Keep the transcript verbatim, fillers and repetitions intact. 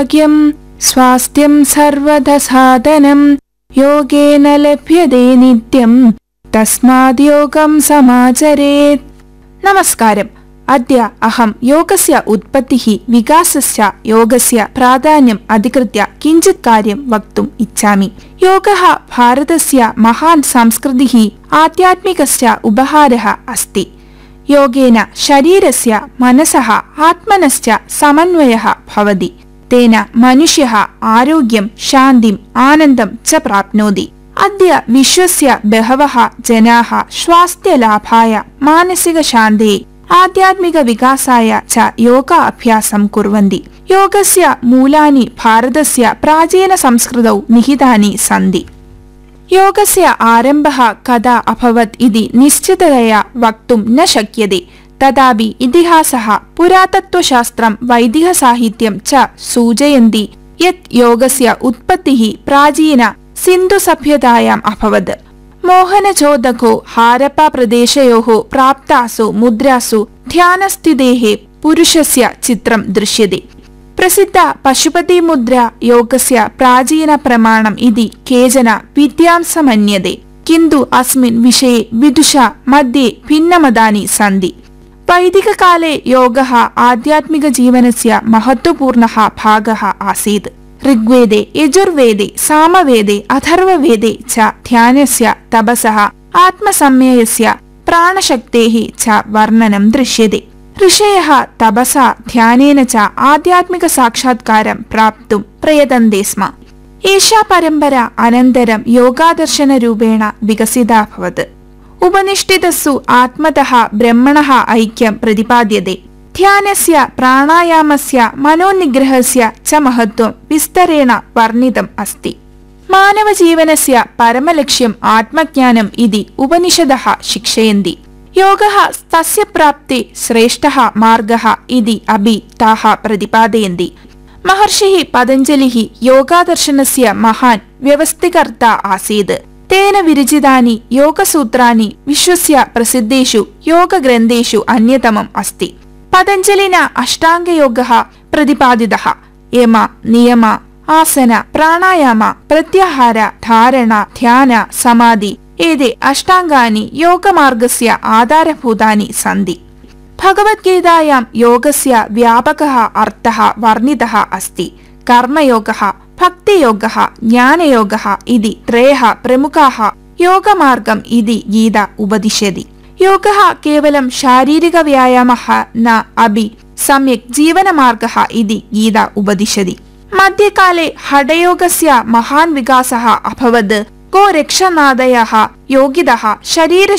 ഭാഗ്യം സ്വാസ്ഥ്യം സർവദ സാധനം യോഗേന ലഭ്യതേ നിത്യം തസ്മാദ് യോഗം സമാചരേത്. നമസ്കാരം. അദ്യ അഹം യോഗസ്യ ഉത്പത്തിഃ വികാസസ്യ യോഗസ്യ പ്രാധാന്യം അധികൃത്യ കിഞ്ചിത് കാര്യം വക്തും ഇച്ഛാമി. യോഗഃ ഭാരതസ്യ മഹാൻ സംസ്കൃതിഃ ആധ്യാത്മികസ്യ ഉപഹാരः अस्ति. യോഗേന ശരീരസ്യ മനസഃ ആത്മനശ്ച സമന്വയः ഭവതി. തേന മനുഷ്യः ആരോഗ്യം ശാന്തിം ആനന്ദം ച പ്രാപ്നോതി. അദ്യ വിശ്വസ്യ ബഹവഃ ജനാः സ്വാസ്ഥ്യലാഭായ മാനസിക ശാന്തയെ ആധ്യാത്മിക വികാസായ ച യോഗ അഭ്യാസം കുർവന്തി. യോഗസ്യ മൂലാനി ഭാരതസ്യ പ്രാചീന സംസ്കൃതൗ നിഹിതാനി സന്തി. യോഗസ്യ ആരംഭഃ കഥാ അഭവത് ഇതി നിശ്ചിതതയാ വക്തും ന ശക്യത്തെ. തഥാപി ഇതിഹാസഃ പുരാതത്വശാസ്ത്രം വൈദികസാഹിത്യം ച സൂചയന്തി യത് യോഗസ്യ ഉത്പത്തിഃ പ്രാചീന സിന്ധുസഭ്യതായാം അഭവത്. മോഹനജോദഖോ ഹാരപ്പ പ്രദേശയോः പ്രാപ്താസു മുദ്രാസു ധ്യാനസ്ഥിതേः പുരുഷസ്യ ചിത്രം ദൃശ്യത്തെ. പ്രസിദ്ധ പശുപതി മുദ്ര യോഗസ്യ പ്രാചീന പ്രമാണം ഇതി കേചന വിദ്യാംസമന്യത്തെ. കിന്തു അസ്മിൻ വിഷയെ വിദുഷ മധ്യേ ഭിന്നമതാനി സന്തി. വൈദികകാലേ യോഗഃ ആധ്യാത്മിക ജീവനസ്യ മഹത്വപൂർണഃ ഭാഗഃ ആസീത്. ഋഗ്വേദേ യജുർവേദേ സാമവേദേ അഥർവവേദേ ച ധ്യാനസ്യ തപസഃ ആത്മസംയയസ്യ പ്രാണശക്തേഃ ച വർണ്ണനം ദൃശ്യത്തെ. ഋഷയഃ തപസാ ധ്യാനേന ച ആധ്യാത്മിക സാക്ഷാത്കാരം പ്രാപ്തും പ്രയതന്തെ സ്മ. ഏഷാ പരമ്പര അനന്തരം യോഗാദർശനരൂപേണ വികസിതാഭവത്. ഉപനിഷ്ഠിതസ്സു ആത്മതഃ ബ്രഹ്മണഃ ഐക്യം പ്രതിപാദ്യത്തെ. ധ്യാനസ്യ പ്രാണായാമസ്യ മനോനിഗ്രഹസ്യ ച മഹത്വം വിസ്തരേണ വർണ്ണിതം അസ്തി. മാനവജീവനസ്യ പരമലക്ഷ്യം ആത്മജ്ഞാനം ഇതി ഉപനിഷദഃ ശിക്ഷയന്തി. യോഗഃ തസ്യ പ്രാപ്തി ശ്രേഷ്ഠഃ മാർഗഃ ഇതി അപി താഃ പ്രതിപാദയന്തി. മഹർഷിഃ പതഞ്ജലിഃ യോഗാദർശനസ്യ മഹാൻ വ്യവസ്ഥികർത്ത ആസീത്. തേന വിരചിതാനി യോഗസൂത്രാണി വിശ്വസ്യ പ്രസിദ്ധേഷു യോഗഗ്രന്ഥേഷു അന്യതമം അസ്തി. പതഞ്ജലിന അഷ്ടാംഗയോഗഃ പ്രതിപാദിതഃ. യമ നിയമ ആസന പ്രാണായാമ പ്രത്യാഹാര ധാരണ ധ്യാന സമാധി ഏതേ അഷ്ടാംഗാനി യോഗമാർഗസ്യ ആധാരഭൂതാനി സന്തി. ഭഗവദ്ഗീതായാം യോഗസ്യ വ്യാപകഃ അർത്ഥഃ വർണ്ണിതഃ അസ്തി. കർമ്മയോഗഃ ഭക്തിയോഗഃ ജ്ഞാനയോഗഃ ഇതി ത്രയഃ പ്രമുഖാഃ യോഗമാർഗം ഇതി ഗീത ഉപദിശതി. യോഗഃ കേവലം ശാരീരിക വ്യായാമഃ ന അപി സമ്യക് ജീവനമാർഗഃ ഇതി ഗീത ഉപദിശതി. മധ്യകാലേ ഹഠയോഗസ്യ മഹാൻ വികാസഃ അഭവത്. ഗോരക്ഷനാദയഃ യോഗിതഃ ശരീര